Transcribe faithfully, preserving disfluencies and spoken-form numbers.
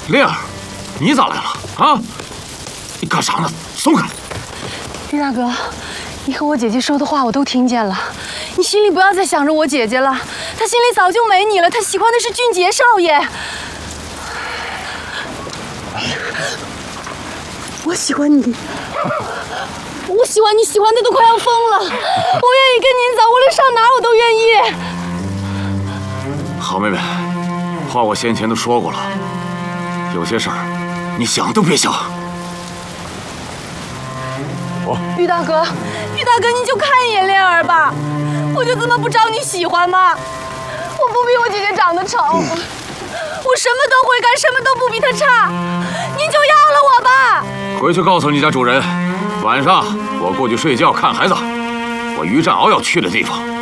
莲儿，你咋来了啊？你干啥呢？松开！ 玉大哥，你和我姐姐说的话我都听见了，你心里不要再想着我姐姐了，她心里早就没你了，她喜欢的是俊杰少爷。我喜欢你，我喜欢你喜欢的都快要疯了，我愿意跟您走，无论上哪我都愿意。 好妹妹，话我先前都说过了，有些事儿你想都别想。我玉大哥，玉大哥，你就看一眼莲儿吧，我就这么不招你喜欢吗？我不比我姐姐长得丑，我什么都会干，什么都不比她差，您就要了我吧。 回去告诉你家主人，晚上我过去睡觉看孩子，我于占鳌要去的地方。